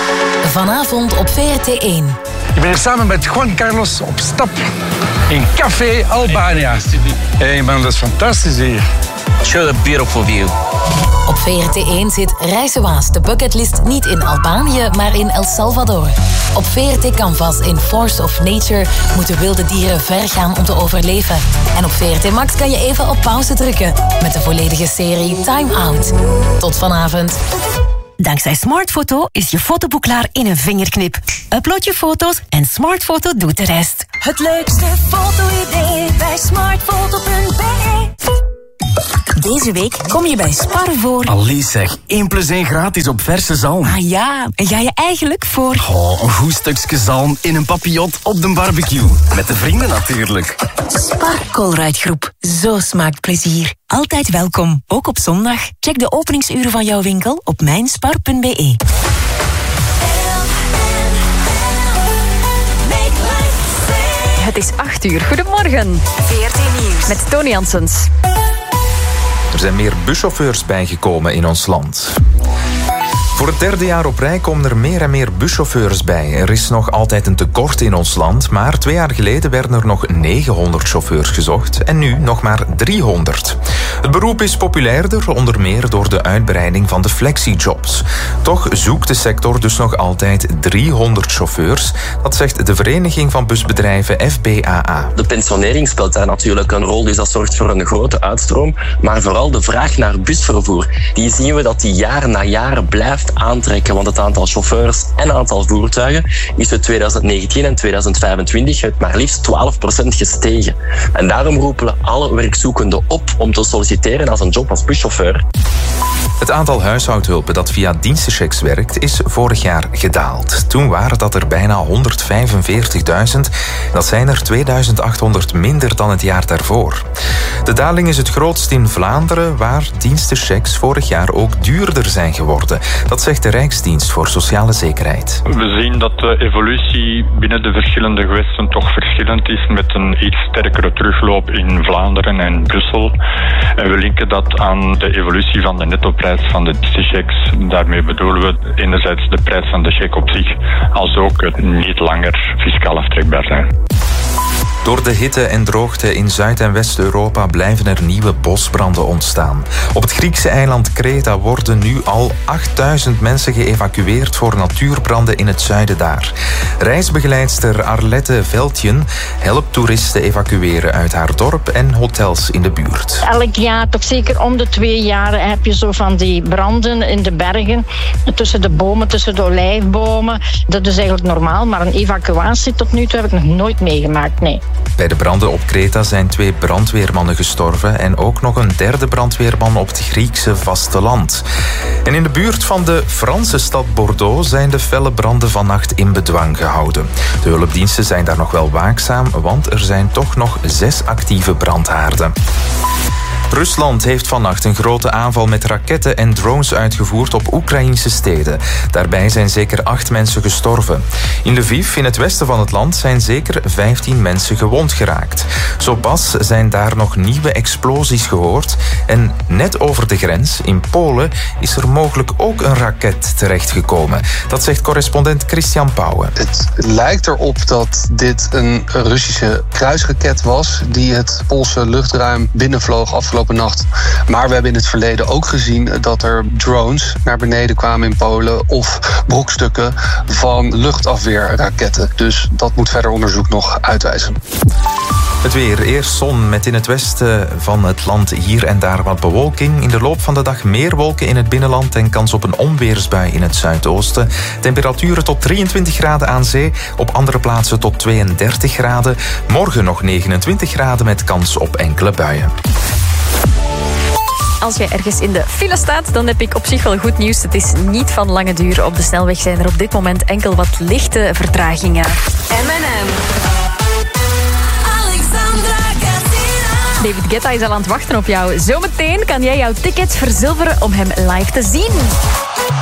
Vanavond op VRT1. Ik ben hier samen met Juan Carlos op stap in Café Albania. Hé man, dat is fantastisch hier. Show a beautiful view. Op VRT1 zit Reizenwaas, de bucketlist niet in Albanië, maar in El Salvador. Op VRT Canvas in Force of Nature moeten wilde dieren ver gaan om te overleven. En op VRT Max kan je even op pauze drukken met de volledige serie Time Out. Tot vanavond. Dankzij Smartfoto is je fotoboek klaar in een vingerknip. Upload je foto's en Smartfoto doet de rest. Het leukste foto-idee bij smartfoto.be. Deze week kom je bij Spar voor... Allee zeg, 1+1 gratis op verse zalm. Ah ja, en ga je eigenlijk voor... Oh, een goed stukje zalm in een papillot op de barbecue. Met de vrienden natuurlijk. Spar Colruyt-groep. Zo smaakt plezier. Altijd welkom, ook op zondag. Check de openingsuren van jouw winkel op mijnspar.be. Het is 8:00. Goedemorgen. VRT Nieuws. Met Tony Janssens. Er zijn meer buschauffeurs bijgekomen in ons land. Voor het derde jaar op rij komen er meer en meer buschauffeurs bij. Er is nog altijd een tekort in ons land, maar 2 jaar geleden werden er nog 900 chauffeurs gezocht en nu nog maar 300. Het beroep is populairder, onder meer door de uitbreiding van de flexijobs. Toch zoekt de sector dus nog altijd 300 chauffeurs. Dat zegt de Vereniging van Busbedrijven FBAA. De pensionering speelt daar natuurlijk een rol, dus dat zorgt voor een grote uitstroom. Maar vooral de vraag naar busvervoer, die zien we dat die jaar na jaar blijft aantrekken, want het aantal chauffeurs en het aantal voertuigen is tussen 2019 en 2025 met maar liefst 12% gestegen. En daarom roepen we alle werkzoekenden op om te solliciteren als een job als buschauffeur. Het aantal huishoudhulpen dat via dienstenchecks werkt is vorig jaar gedaald. Toen waren dat er bijna 145.000. Dat zijn er 2.800 minder dan het jaar daarvoor. De daling is het grootst in Vlaanderen, waar dienstenchecks vorig jaar ook duurder zijn geworden. Dat zegt de Rijksdienst voor Sociale Zekerheid. We zien dat de evolutie binnen de verschillende gewesten toch verschillend is, met een iets sterkere terugloop in Vlaanderen en Brussel. En we linken dat aan de evolutie van de nettoprijs van de dienstenchecks. Daarmee bedoelen we enerzijds de prijs van de cheque op zich, als ook het niet langer fiscaal aftrekbaar zijn. Door de hitte en droogte in Zuid- en West-Europa blijven er nieuwe bosbranden ontstaan. Op het Griekse eiland Kreta worden nu al 8000 mensen geëvacueerd voor natuurbranden in het zuiden daar. Reisbegeleidster Arlette Veldjen helpt toeristen evacueren uit haar dorp en hotels in de buurt. Elk jaar, toch zeker om de 2 jaar, heb je zo van die branden in de bergen, tussen de bomen, tussen de olijfbomen. Dat is eigenlijk normaal, maar een evacuatie tot nu toe heb ik nog nooit meegemaakt, nee. Bij de branden op Kreta zijn 2 brandweermannen gestorven en ook nog een 3e brandweerman op het Griekse vasteland. En in de buurt van de Franse stad Bordeaux zijn de felle branden vannacht in bedwang gehouden. De hulpdiensten zijn daar nog wel waakzaam, want er zijn toch nog 6 actieve brandhaarden. Rusland heeft vannacht een grote aanval met raketten en drones uitgevoerd op Oekraïnse steden. Daarbij zijn zeker 8 mensen gestorven. In Lviv, in het westen van het land, zijn zeker 15 mensen gewond geraakt. Zo pas zijn daar nog nieuwe explosies gehoord. En net over de grens, in Polen, is er mogelijk ook een raket terechtgekomen. Dat zegt correspondent Christian Pauwen. Het lijkt erop dat dit een Russische kruisraket was die het Poolse luchtruim binnenvloog afgelopen nacht. Maar we hebben in het verleden ook gezien dat er drones naar beneden kwamen in Polen of brokstukken van luchtafweerraketten. Dus dat moet verder onderzoek nog uitwijzen. Het weer, eerst zon met in het westen van het land hier en daar wat bewolking. In de loop van de dag meer wolken in het binnenland en kans op een onweersbui in het zuidoosten. Temperaturen tot 23 graden aan zee, op andere plaatsen tot 32 graden. Morgen nog 29 graden met kans op enkele buien. Als jij ergens in de file staat, dan heb ik op zich wel goed nieuws. Het is niet van lange duur. Op de snelweg zijn er op dit moment enkel wat lichte vertragingen. M&M. David Guetta is al aan het wachten op jou. Zometeen kan jij jouw tickets verzilveren om hem live te zien.